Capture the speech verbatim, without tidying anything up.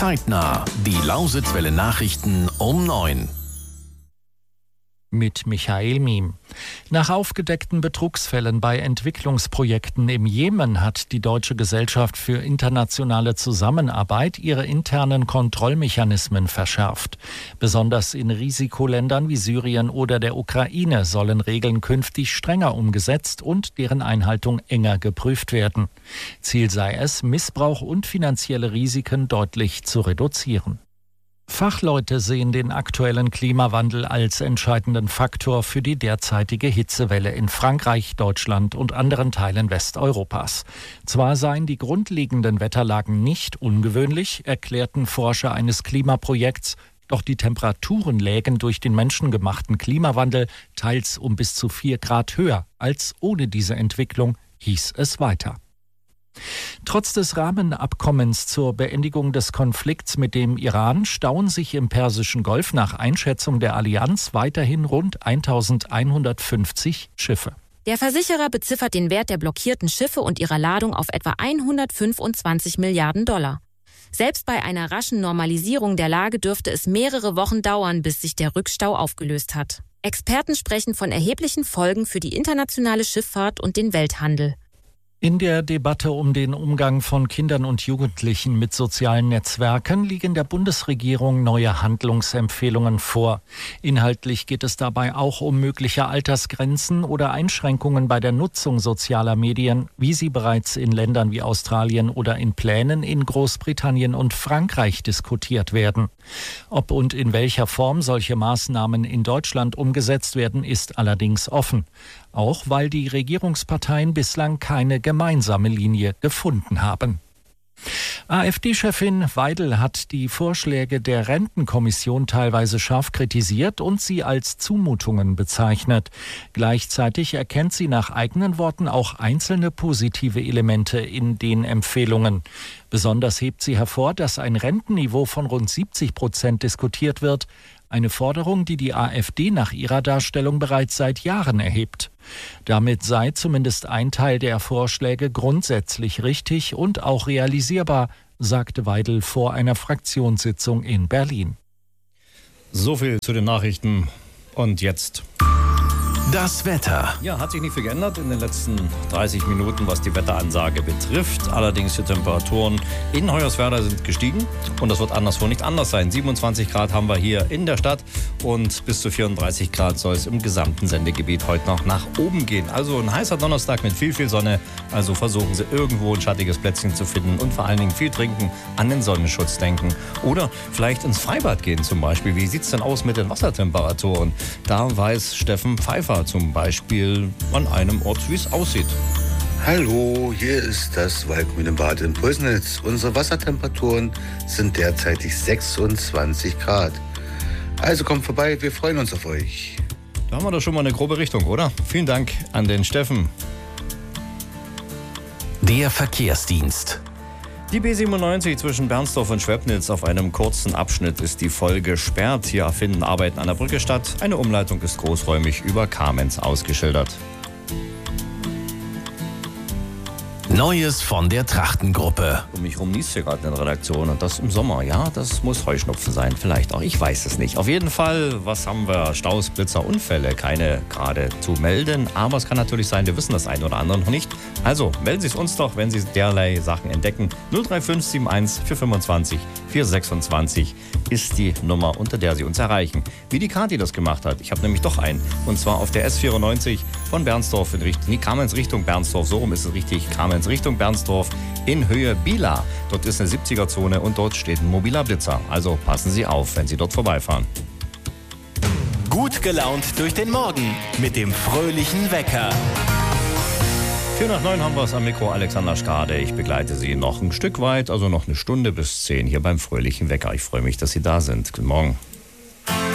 Zeitnah. Die Lausitzwelle Nachrichten um neun. Mit Michael Miem. Nach aufgedeckten Betrugsfällen bei Entwicklungsprojekten im Jemen hat die Deutsche Gesellschaft für internationale Zusammenarbeit ihre internen Kontrollmechanismen verschärft. Besonders in Risikoländern wie Syrien oder der Ukraine sollen Regeln künftig strenger umgesetzt und deren Einhaltung enger geprüft werden. Ziel sei es, Missbrauch und finanzielle Risiken deutlich zu reduzieren. Fachleute sehen den aktuellen Klimawandel als entscheidenden Faktor für die derzeitige Hitzewelle in Frankreich, Deutschland und anderen Teilen Westeuropas. Zwar seien die grundlegenden Wetterlagen nicht ungewöhnlich, erklärten Forscher eines Klimaprojekts, doch die Temperaturen lägen durch den menschengemachten Klimawandel teils um bis zu vier Grad höher als ohne diese Entwicklung, hieß es weiter. Trotz des Rahmenabkommens zur Beendigung des Konflikts mit dem Iran stauen sich im Persischen Golf nach Einschätzung der Allianz weiterhin rund eintausendeinhundertfünfzig Schiffe. Der Versicherer beziffert den Wert der blockierten Schiffe und ihrer Ladung auf etwa hundertfünfundzwanzig Milliarden Dollar. Selbst bei einer raschen Normalisierung der Lage dürfte es mehrere Wochen dauern, bis sich der Rückstau aufgelöst hat. Experten sprechen von erheblichen Folgen für die internationale Schifffahrt und den Welthandel. In der Debatte um den Umgang von Kindern und Jugendlichen mit sozialen Netzwerken liegen der Bundesregierung neue Handlungsempfehlungen vor. Inhaltlich geht es dabei auch um mögliche Altersgrenzen oder Einschränkungen bei der Nutzung sozialer Medien, wie sie bereits in Ländern wie Australien oder in Plänen in Großbritannien und Frankreich diskutiert werden. Ob und in welcher Form solche Maßnahmen in Deutschland umgesetzt werden, ist allerdings offen. Auch weil die Regierungsparteien bislang keine gemeinsame Linie gefunden haben. AfD-Chefin Weidel hat die Vorschläge der Rentenkommission teilweise scharf kritisiert und sie als Zumutungen bezeichnet. Gleichzeitig erkennt sie nach eigenen Worten auch einzelne positive Elemente in den Empfehlungen. Besonders hebt sie hervor, dass ein Rentenniveau von rund siebzig Prozent diskutiert wird. Eine Forderung, die die AfD nach ihrer Darstellung bereits seit Jahren erhebt. Damit sei zumindest ein Teil der Vorschläge grundsätzlich richtig und auch realisierbar, sagte Weidel vor einer Fraktionssitzung in Berlin. So viel zu den Nachrichten. Und jetzt das Wetter. Ja, hat sich nicht viel geändert in den letzten dreißig Minuten, was die Wetteransage betrifft. Allerdings die Temperaturen in Hoyerswerda sind gestiegen und das wird anderswo nicht anders sein. siebenundzwanzig Grad haben wir hier in der Stadt und bis zu vierunddreißig Grad soll es im gesamten Sendegebiet heute noch nach oben gehen. Also ein heißer Donnerstag mit viel, viel Sonne. Also versuchen Sie irgendwo ein schattiges Plätzchen zu finden und vor allen Dingen viel trinken, an den Sonnenschutz denken. Oder vielleicht ins Freibad gehen zum Beispiel. Wie sieht es denn aus mit den Wassertemperaturen? Da weiß Steffen Pfeiffer zum Beispiel an einem Ort, wie es aussieht. Hallo, hier ist das Waldmühlenbad in Pulsnitz. Unsere Wassertemperaturen sind derzeitig sechsundzwanzig Grad. Also kommt vorbei, wir freuen uns auf euch. Da haben wir doch schon mal eine grobe Richtung, oder? Vielen Dank an den Steffen. Der Verkehrsdienst. Die B siebenundneunzig zwischen Bernsdorf und Schwebnitz auf einem kurzen Abschnitt ist die voll gesperrt. Hier finden Arbeiten an der Brücke statt. Eine Umleitung ist großräumig über Kamenz ausgeschildert. Neues von der Trachtengruppe. Um mich rum niest hier gerade in der Redaktion und das im Sommer, ja, das muss Heuschnupfen sein, vielleicht auch, ich weiß es nicht. Auf jeden Fall, was haben wir? Staus, Blitzer, Unfälle, keine gerade zu melden, aber es kann natürlich sein, wir wissen das eine oder andere noch nicht. Also melden Sie es uns doch, wenn Sie derlei Sachen entdecken. null drei fünf sieben eins vier fünfundzwanzig vier sechsundzwanzig ist die Nummer, unter der Sie uns erreichen. Wie die Kathi das gemacht hat, ich habe nämlich doch einen, und zwar auf der S vierundneunzig von Bernsdorf in Richtung, nee, Kamenz Richtung Bernsdorf, so rum ist es richtig, Kamenz Richtung Bernsdorf in Höhe Bieler. Dort ist eine siebziger-Zone und dort steht ein mobiler Blitzer. Also passen Sie auf, wenn Sie dort vorbeifahren. Gut gelaunt durch den Morgen mit dem fröhlichen Wecker. vier nach neun haben wir es am Mikro, Alexander Skade. Ich begleite Sie noch ein Stück weit, also noch eine Stunde bis zehn hier beim fröhlichen Wecker. Ich freue mich, dass Sie da sind. Guten Morgen.